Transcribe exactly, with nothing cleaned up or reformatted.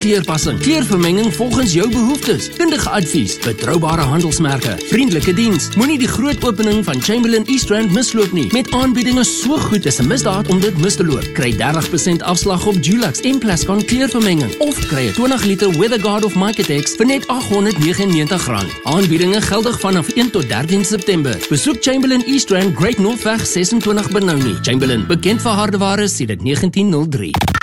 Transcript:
Kleurpassing, kleurvermenging volgens jou behoeftes, kundige advies, betroubare handelsmerke, vriendelike diens. Moenie die groot opening van Chamberlain Eastrand misloop nie. Met aanbiedinge so goed is 'n misdaad om dit mis te loop. Kry dertig persent afslag op Dulux en Plascon kleurvermenging of kry 'n twintig liter WeatherGuard of Micatex vir net agt honderd negenennegentig rand. Aanbiedinge geldig vanaf een tot dertien September. Besoek Chamberlain Eastrand, Great Northweg ses en twintig Benoni. Chamberlain, bekend vir hardeware sedert negentien nul drie.